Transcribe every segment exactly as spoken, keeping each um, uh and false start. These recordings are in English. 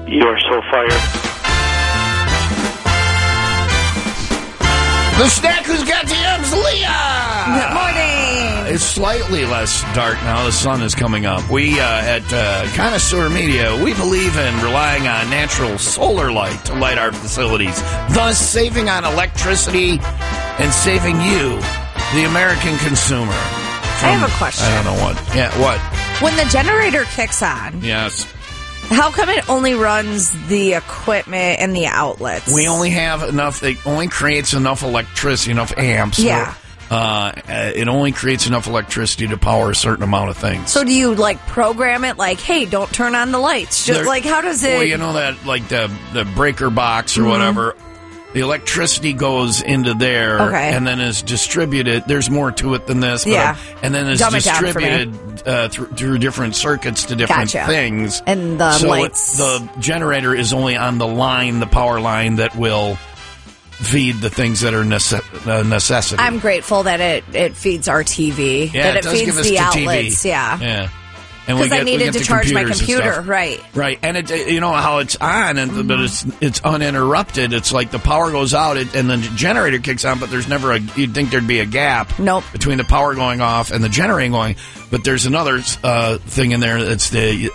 You're so fired. The snack who's got the M's, Leah! Good morning! It's slightly less dark now. The sun is coming up. We, uh, at uh, Connoisseur Media, we believe in relying on natural solar light to light our facilities, thus saving on electricity and saving you, the American consumer. From, I have a question. I don't know what. Yeah, what? When the generator kicks on, Yes. how come it only runs the equipment and the outlets? We only have enough, it only creates enough electricity, enough amps. Yeah. Uh, it only creates enough electricity to power a certain amount of things. So do you, like, program it like, hey, don't turn on the lights? Just, There- like, how does it... Well, you know that, like, the, the breaker box or Mm-hmm. whatever, the electricity goes into there Okay. and then is distributed. There's more to it than this. But Yeah. And then is Dumb it down for me. distributed uh, through, through different circuits to different Gotcha. things. And the so lights. the generator is only on the line, the power line that will feed the things that are nece- uh, necessity. I'm grateful that it, it feeds our T V. yeah, that it, it, does feeds give us the the outlets. T V. Yeah. Yeah. And we Because I get- we needed get to the charge my computers and computer. stuff. Right. Right, and it, you know how it's on, and Mm-hmm. but it's it's uninterrupted. It's like the power goes out, it, and the generator kicks on, but there's never a. You'd think there'd be a gap. Nope. Between the power going off and the generating going, but there's another uh, thing in there. That's the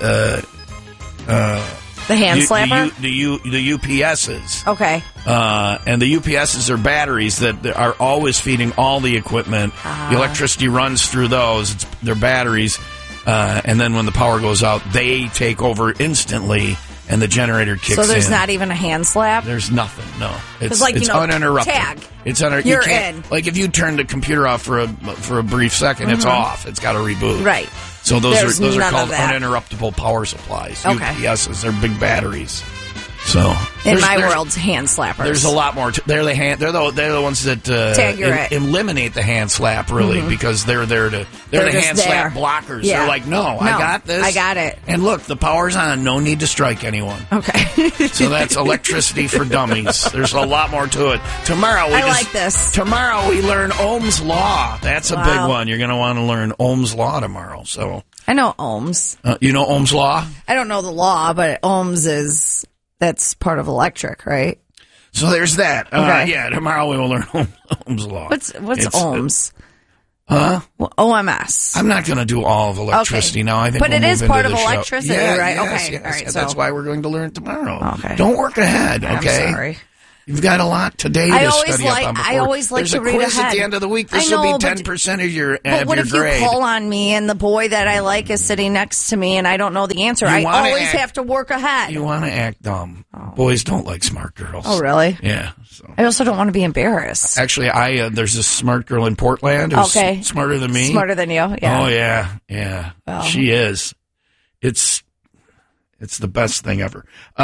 uh, uh, The hand U- slapper? The, U, the, U, the U P S's. Okay. Uh, and the U P S's are batteries that are always feeding all the equipment. Ah. The electricity runs through those. It's, they're batteries. Uh, and then when the power goes out, they take over instantly, and the generator kicks in. So there's not even a hand slap? There's nothing. No, it's like, you it's know, uninterrupted. tag. It's under. You're you can't, in. Like if you turn the computer off for a for a brief 2nd it's Mhm. off. It's got to reboot. Right. So those There's are those are none of called that. uninterruptible power supplies. Okay. U P S's. They're big batteries. So In there's- my there's- world, hand slappers. there's a lot more. To, they're the hand. They're the they're the ones that uh, Tag, you're el- right. eliminate the hand slap really Mhm. because they're there to. They're, They're the just hand slap there. blockers. Yeah. They're like, no, I No, got this. I got it. And look, the power's on. No need to strike anyone. Okay. So that's electricity for dummies. There's a lot more to it. Tomorrow we I just, like this. Tomorrow we learn Ohm's law. That's a Wow. big one. You're going to want to learn Ohm's law tomorrow. So I know ohms. uh, you know Ohm's law. I don't know the law, but ohms is, that's part of electric, right? So there's that. Uh, Okay. Yeah, tomorrow we will learn Ohm's law. What's what's It's, uh, ohms? Huh? Well, O M S. I'm not going to do all of electricity Okay. now. I think, But we'll it is move into part of the show. electricity, Yeah, right? yes, Okay, yes, all right, yes. so- That's why we're going to learn tomorrow. Okay. Don't work ahead. I'm Okay. sorry. You've got a lot today to I always study like- up on before. I always like There's to a read quiz at ahead. the end of the week. I This will know, be but- ten percent of your But of what your if grade. you call on me and the boy that I like is sitting next to me and I don't know the answer? You I wanna always act- have to work ahead. You want to act dumb. Boys don't like smart girls. Oh, really? Yeah. So. I also don't want to be embarrassed. Actually, I uh, there's this smart girl in Portland who's Okay. smarter than me. Smarter than you? Yeah. Oh yeah, yeah. Well. She is. It's it's the best thing ever.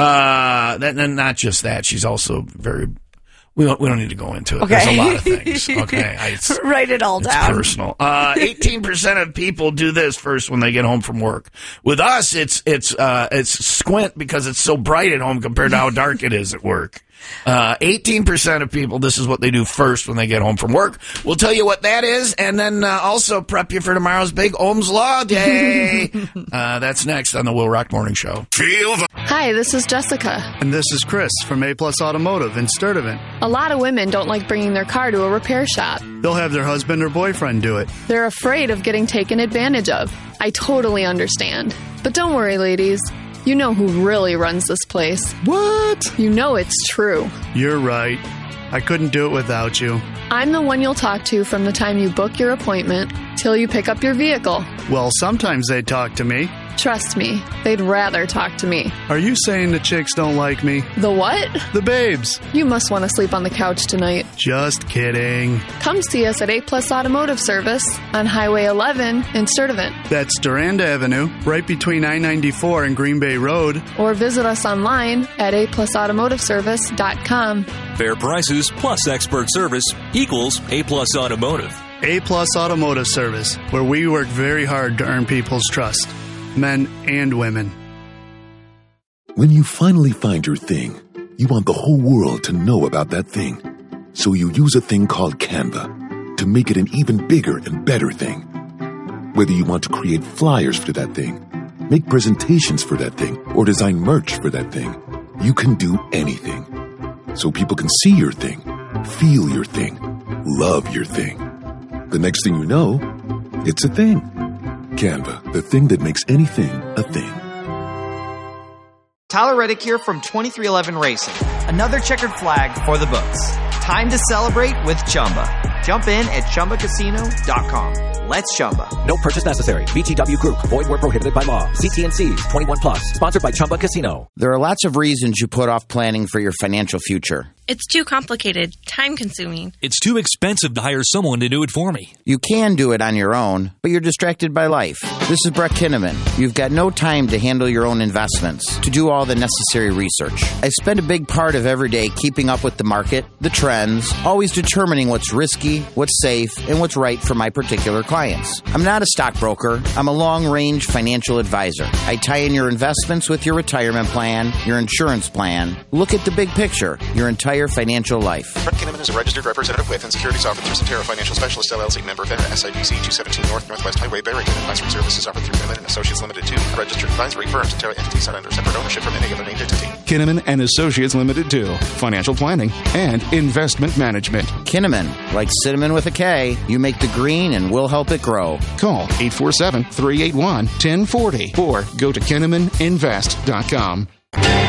Uh, that, and not just that. She's also very. We don't. We don't need to go into it. Okay. There's a lot of things. Okay. I, it's, Write it all it's down. personal. Uh, eighteen percent of people do this first when they get home from work. With us, it's it's uh, it's squint because it's so bright at home compared to how dark it is at work. Uh, eighteen percent of people, this is what they do first when they get home from work. We'll tell you what that is, and then uh, also prep you for tomorrow's big Ohm's Law Day. uh, that's next on the Will Rock Morning Show. Feel the- Hi, this is Jessica. And this is Chris from A Plus Automotive in Sturtevant. A lot of women don't like bringing their car to a repair shop. They'll have their husband or boyfriend do it. They're afraid of getting taken advantage of. I totally understand. But don't worry, ladies. You know who really runs this place. What? You know it's true. You're right. I couldn't do it without you. I'm the one you'll talk to from the time you book your appointment till you pick up your vehicle. Well, sometimes they talk to me. Trust me, they'd rather talk to me. Are you saying the chicks don't like me? The what? The babes. You must want to sleep on the couch tonight. Just kidding. Come see us at A Plus Automotive Service on Highway eleven in Sturtevant. That's Durand Avenue, right between I ninety-four and Green Bay Road. Or visit us online at a plus automotive service dot com. Fair prices plus expert service equals A Plus Automotive. A Plus Automotive Service, where we work very hard to earn people's trust. Men and women. When you finally find your thing, you want the whole world to know about that thing. So you use a thing called Canva to make it an even bigger and better thing. Whether you want to create flyers for that thing, make presentations for that thing, or design merch for that thing. You can do anything. So people can see your thing, feel your thing, love your thing. The next thing you know, it's a thing. Canva, the thing that makes anything a thing. Tyler Reddick here from twenty-three eleven Racing. Another checkered flag for the books. Time to celebrate with Chumba. Jump in at Chumba Casino dot com. Let's Chumba. No purchase necessary. V G W Group. Void where prohibited by law. C T and C's. twenty-one plus. Sponsored by Chumba Casino. There are lots of reasons you put off planning for your financial future. It's too complicated, time-consuming. It's too expensive to hire someone to do it for me. You can do it on your own, but you're distracted by life. This is Brett Kinnaman. You've got no time to handle your own investments, to do all the necessary research. I spend a big part of every day keeping up with the market, the trends, always determining what's risky, what's safe, and what's right for my particular clients. I'm not a stockbroker. I'm a long-range financial advisor. I tie in your investments with your retirement plan, your insurance plan. Look at the big picture, your entire financial life. Brett Kinnaman is a registered representative with and securities offered through Cetera Financial Specialists, L L C, member FINRA, S I B C two seventeen North Northwest Highway, Barrington. Advisory services offered through Kinnaman and Associates Limited to a registered advisory firm. Cetera entities not under separate ownership from any other named entity. Kinnaman and Associates Limited to financial planning and investment management. Kinnaman, like cinnamon with a K, you make the green and we'll help it grow. Call eight four seven, three eight one, one zero four zero or go to Kinnaman Invest dot com.